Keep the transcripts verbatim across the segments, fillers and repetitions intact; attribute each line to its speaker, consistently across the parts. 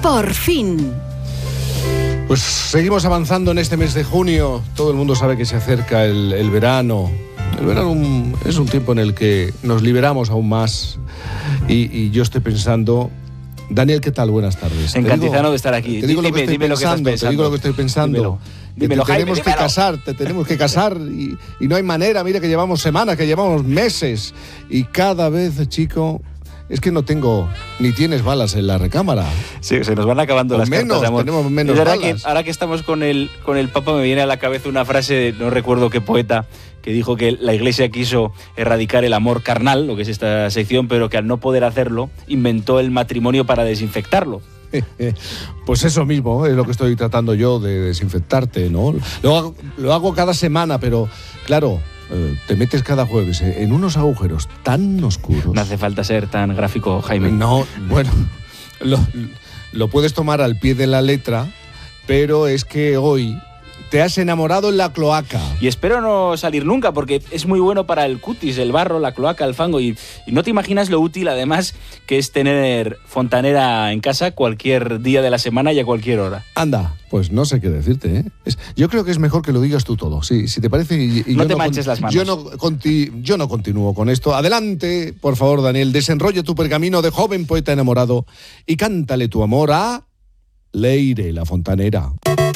Speaker 1: Por fin.
Speaker 2: Pues seguimos avanzando en este mes de junio. Todo el mundo sabe que se acerca el, el verano. El verano un, es un tiempo en el que nos liberamos aún más. Y, y yo estoy pensando... Daniel, ¿qué tal? Buenas tardes.
Speaker 3: Encantizado de estar aquí.
Speaker 2: Te digo,
Speaker 3: dime,
Speaker 2: lo, que
Speaker 3: dime lo que estás pensando.
Speaker 2: te digo lo que estoy pensando.
Speaker 3: Dímelo,
Speaker 2: que
Speaker 3: dímelo,
Speaker 2: te
Speaker 3: Jaime,
Speaker 2: tenemos
Speaker 3: dímelo.
Speaker 2: que casar, te tenemos que casar y, y no hay manera. Mira que llevamos semanas, que llevamos meses. Y cada vez, chico... Es que no tengo, ni tienes balas en la recámara.
Speaker 3: Sí, se nos van acabando
Speaker 2: o
Speaker 3: las
Speaker 2: menos,
Speaker 3: cartas de amor.
Speaker 2: tenemos menos
Speaker 3: es verdad
Speaker 2: balas.
Speaker 3: que ahora que estamos con el, con el Papa me viene a la cabeza una frase, de, no recuerdo qué poeta, que dijo que la Iglesia quiso erradicar el amor carnal, lo que es esta sección, pero que al no poder hacerlo, inventó el matrimonio para desinfectarlo.
Speaker 2: Pues eso mismo es lo que estoy tratando yo de desinfectarte, ¿no? Lo hago, lo hago cada semana, pero claro... te metes cada jueves en unos agujeros tan oscuros.
Speaker 3: No hace falta ser tan gráfico, Jaime.
Speaker 2: No, bueno, lo, lo puedes tomar al pie de la letra, pero es que hoy te has enamorado en la cloaca.
Speaker 3: Y espero no salir nunca, porque es muy bueno para el cutis, el barro, la cloaca, el fango. Y, y no te imaginas lo útil, además, que es tener fontanera en casa cualquier día de la semana y a cualquier hora.
Speaker 2: Anda, pues no sé qué decirte, ¿eh? Es, yo creo que es mejor que lo digas tú todo, sí, si te parece. Y, y
Speaker 3: no
Speaker 2: yo
Speaker 3: te
Speaker 2: no
Speaker 3: manches
Speaker 2: con,
Speaker 3: las manos.
Speaker 2: Yo no, conti, yo no continúo con esto. Adelante, por favor, Daniel, desenrolla tu pergamino de joven poeta enamorado y cántale tu amor a Leire, la fontanera.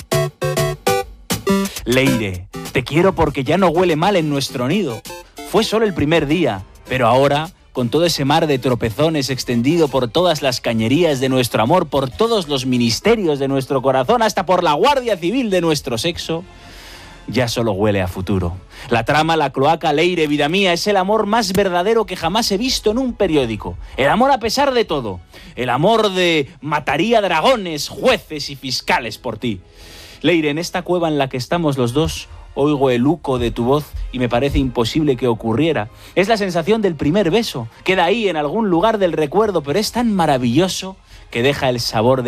Speaker 3: Leire, te quiero porque ya no huele mal en nuestro nido. Fue solo el primer día, pero ahora, con todo ese mar de tropezones extendido por todas las cañerías de nuestro amor, por todos los ministerios de nuestro corazón, hasta por la Guardia Civil de nuestro sexo, ya solo huele a futuro. La trama, la cloaca, Leire, vida mía, es el amor más verdadero que jamás he visto en un periódico. El amor a pesar de todo. El amor de mataría dragones, jueces y fiscales por ti. Leire, en esta cueva en la que estamos los dos, oigo el eco de tu voz y me parece imposible que ocurriera. Es la sensación del primer beso. Queda ahí en algún lugar del recuerdo, pero es tan maravilloso que deja el sabor de